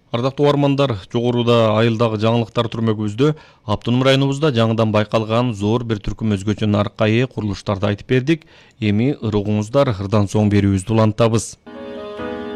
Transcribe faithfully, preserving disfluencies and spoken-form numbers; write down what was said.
Ардактуу угармандар, жогоруда айылдагы жаңылыктар түрмөгүбүздө Автоном районубузда жаңыдан байкалган зор бир түркүм өзгөчө нарыкка ээ курулуштарды айтып бердик. Эми ырыгыңыздар ырдан соң берүүбүздү улантабыз.